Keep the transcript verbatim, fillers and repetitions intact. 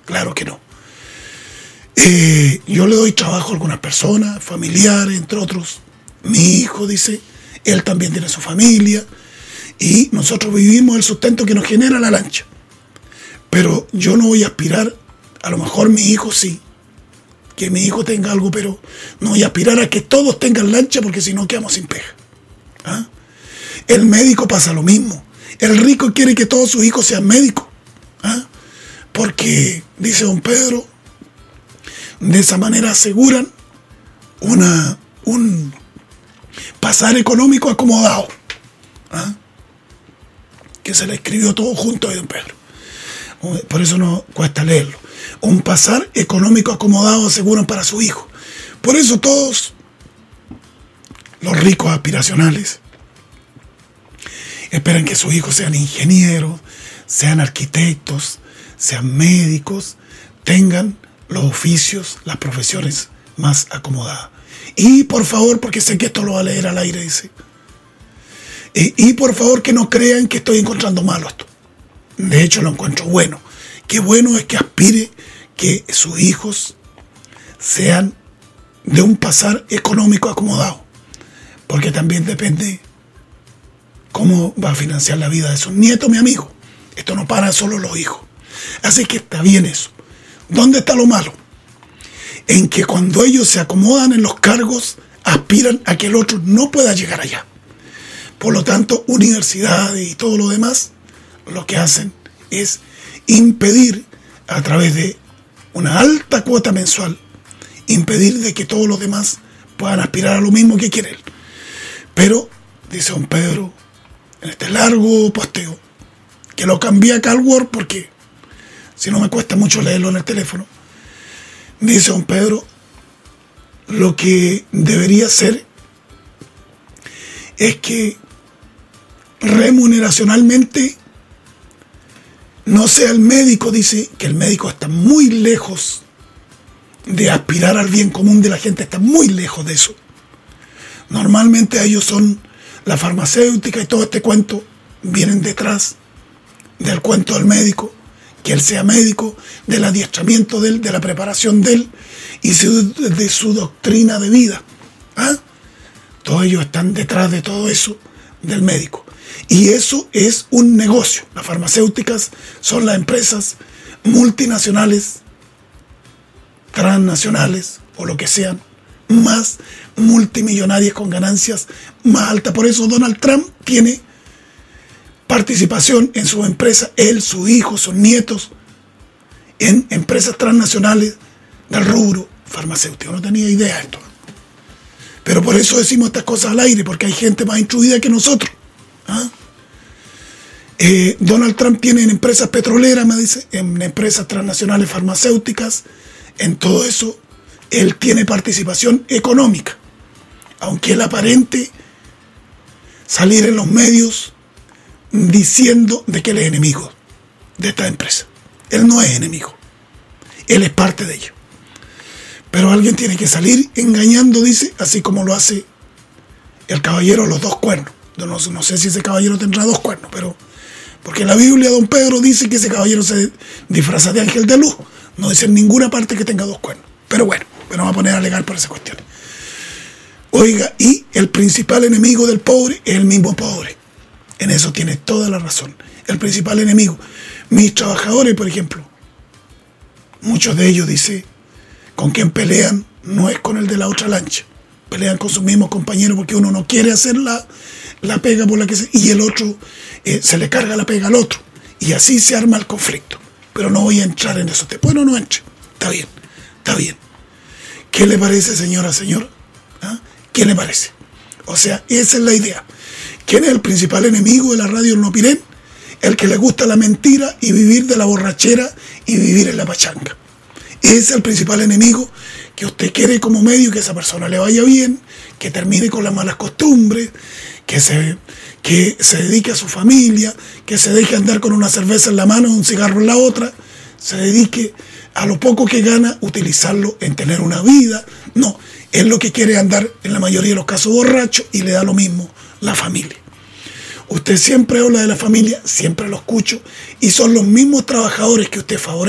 Claro que no. Eh, yo le doy trabajo a algunas personas, familiares, entre otros. Mi hijo, dice, él también tiene su familia. Y nosotros vivimos el sustento que nos genera la lancha. Pero yo no voy a aspirar, a lo mejor mi hijo sí, que mi hijo tenga algo, pero no voy a aspirar a que todos tengan lancha porque si no quedamos sin pega. ¿Ah? El médico pasa lo mismo. El rico quiere que todos sus hijos sean médicos. ¿Ah? Porque, dice don Pedro, de esa manera aseguran una, un pasar económico acomodado. ¿Ah? Que se le escribió todo junto a don Pedro. Por eso no cuesta leerlo. Un pasar económico acomodado aseguran para su hijo. Por eso todos los ricos aspiracionales esperan que sus hijos sean ingenieros, sean arquitectos, sean médicos, tengan los oficios, las profesiones más acomodadas. Y por favor, porque sé que esto lo va a leer al aire, dice, y, y por favor que no crean que estoy encontrando malo esto. De hecho lo encuentro bueno. Qué bueno es que aspire que sus hijos sean de un pasar económico acomodado, porque también depende cómo va a financiar la vida de sus nietos, mi amigo. Esto no para solo los hijos. Así que está bien eso. ¿Dónde está lo malo? En que cuando ellos se acomodan en los cargos, aspiran a que el otro no pueda llegar allá. Por lo tanto, universidades y todo lo demás, lo que hacen es impedir, a través de una alta cuota mensual, impedir de que todos los demás puedan aspirar a lo mismo que quieren. Pero, dice don Pedro, en este largo posteo, que lo cambié acá al Word porque si no me cuesta mucho leerlo en el teléfono, dice don Pedro, lo que debería ser es que remuneracionalmente no sea el médico, dice que el médico está muy lejos de aspirar al bien común de la gente, está muy lejos de eso. Normalmente ellos son la farmacéutica y todo este cuento, vienen detrás del cuento del médico, que él sea médico, del adiestramiento de él, de la preparación de él y de su doctrina de vida. ¿Ah? Todos ellos están detrás de todo eso del médico. Y eso es un negocio. Las farmacéuticas son las empresas multinacionales, transnacionales o lo que sean, más multimillonarias con ganancias más altas. Por eso Donald Trump tiene participación en su empresa, él, sus hijos, sus nietos, en empresas transnacionales del rubro farmacéutico. No tenía idea de esto. Pero por eso decimos estas cosas al aire, porque hay gente más instruida que nosotros. ¿Ah? Eh, Donald Trump tiene en empresas petroleras, me dice, en empresas transnacionales farmacéuticas, en todo eso, él tiene participación económica. Aunque él aparente salir en los medios diciendo de que él es enemigo de esta empresa. Él no es enemigo. Él es parte de ello. Pero alguien tiene que salir engañando, dice, así como lo hace el caballero de los dos cuernos. No, no sé si ese caballero tendrá dos cuernos, pero porque en la Biblia don Pedro dice que ese caballero se disfraza de ángel de luz. No dice en ninguna parte que tenga dos cuernos. Pero bueno, me vamos a poner a alegar por esa cuestión. Oiga, y el principal enemigo del pobre es el mismo pobre. En eso tiene toda la razón. El principal enemigo. Mis trabajadores, por ejemplo, muchos de ellos, dice, con quien pelean no es con el de la otra lancha. Pelean con sus mismos compañeros porque uno no quiere hacer la, la pega por la que se... Y el otro eh, se le carga la pega al otro. Y así se arma el conflicto. Pero no voy a entrar en eso. Bueno, no entre. Está bien, está bien. ¿Qué le parece, señora, señor? ¿Ah? ¿Qué le parece? O sea, esa es la idea. ¿Quién es el principal enemigo de la radio No Pirén? El que le gusta la mentira y vivir de la borrachera y vivir en la pachanga. Ese es el principal enemigo que usted quiere como medio, que esa persona le vaya bien, que termine con las malas costumbres, que se, que se dedique a su familia, que se deje andar con una cerveza en la mano y un cigarro en la otra, se dedique a lo poco que gana, utilizarlo en tener una vida. No, él lo que quiere es andar en la mayoría de los casos borracho y le da lo mismo la familia. Usted siempre habla de la familia, siempre lo escucho, y son los mismos trabajadores que usted favorece